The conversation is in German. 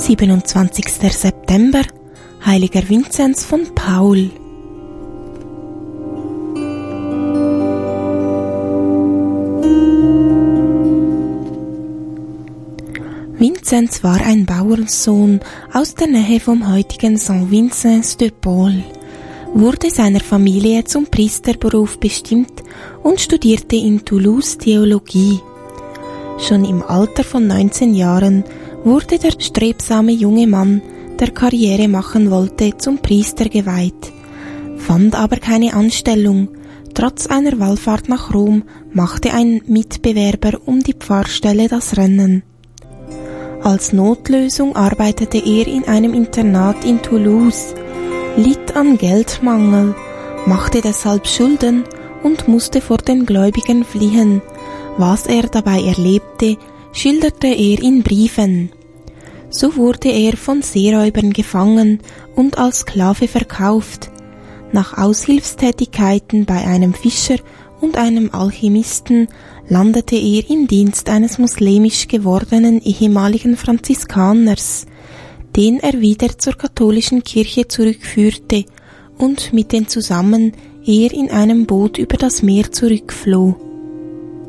27. September, Heiliger Vinzenz von Paul. Vinzenz war ein Bauernsohn aus der Nähe vom heutigen Saint-Vincent-de-Paul, wurde seiner Familie zum Priesterberuf bestimmt und studierte in Toulouse Theologie. Schon im Alter von 19 Jahren wurde der strebsame junge Mann, der Karriere machen wollte, zum Priester geweiht, fand aber keine Anstellung. Trotz einer Wallfahrt nach Rom machte ein Mitbewerber um die Pfarrstelle das Rennen. Als Notlösung arbeitete er in einem Internat in Toulouse, litt an Geldmangel, machte deshalb Schulden und musste vor den Gläubigen fliehen. Was er dabei erlebte, schilderte er in Briefen. So wurde er von Seeräubern gefangen und als Sklave verkauft. Nach Aushilfstätigkeiten bei einem Fischer und einem Alchemisten landete er im Dienst eines muslimisch gewordenen ehemaligen Franziskaners, den er wieder zur katholischen Kirche zurückführte und mit dem zusammen er in einem Boot über das Meer zurückfloh.